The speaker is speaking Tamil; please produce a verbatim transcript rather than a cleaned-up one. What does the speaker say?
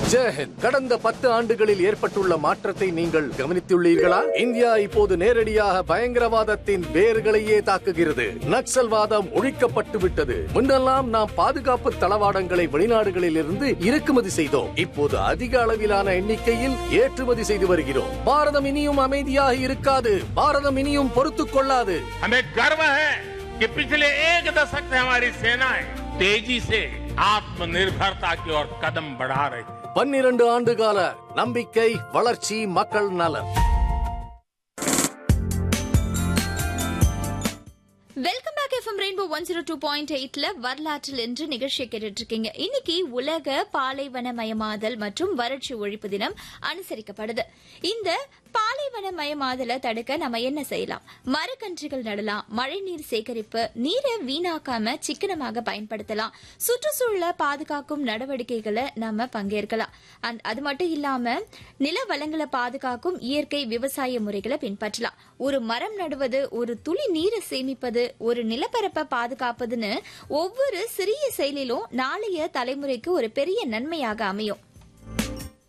ஜெயஹிந்த். கடந்த பத்து ஆண்டுகளில் ஏற்பட்டுள்ள மாற்றத்தை நீங்கள் கவனித்துள்ளீர்களா? இந்தியா இப்போது நேரடியாக பயங்கரவாதத்தின் வேர்களையே தாக்குகிறது. நக்சல்வாதம் ஒழிக்கப்பட்டு விட்டது. முன்னெல்லாம் நாம் பாதுகாப்பு தளவாடங்களை வெளிநாடுகளில் இருந்து இறக்குமதி செய்தோம். இப்போது அதிக அளவிலான எண்ணிக்கையில் ஏற்றுமதி செய்து வருகிறோம். பாரதம் இனியும் அமைதியாக இருக்காது. பாரதம் இனியும் பொறுத்துக் கொள்ளாது. हमें गर्व है कि पिछले एक दशक से हमारी सेनाएं तेजी से आत्मनिर्भरता की ओर कदम बढ़ा रही है. பன்னிரண்டு ஆண்டு கால நம்பிக்கை, வளர்ச்சி, மக்கள் நலன். Welcome back FM rainbow one zero two point எயிட்ல வரலாற்றில் என்று நிகழ்ச்சியை கேட்டுட்டு இருக்கீங்க. இன்னைக்கு உலக பாலைவனமயமாதல் மற்றும் வறட்சி ஒழிப்பு தினம் அனுசரிக்கப்படுது. இந்த பாலைவனமயமாதலை தடுக்க நம்ம என்ன செய்யலாம்? மரக்கன்றுகள் நடலாம், மழைநீர் சேகரிப்பு, நீரை வீணாக்காம சிக்கனமாக பயன்படுத்தலாம், சுற்றுச்சூழலை பாதுகாக்கும் நடவடிக்கைகளை நம்ம பங்கேற்கலாம். அது மட்டும் இல்லாம நில வளங்களை பாதுகாக்கும் இயற்கை விவசாய முறைகளை பின்பற்றலாம். ஒரு மரம் நடுவது, ஒரு துளி நீரை சேமிப்பது, ஒரு நிலப்பரப்பை பாதுகாப்பதுன்னு ஒவ்வொரு சிறிய செயலிலும் நாளைய தலைமுறைக்கு ஒரு பெரிய நன்மையாக அமையும்.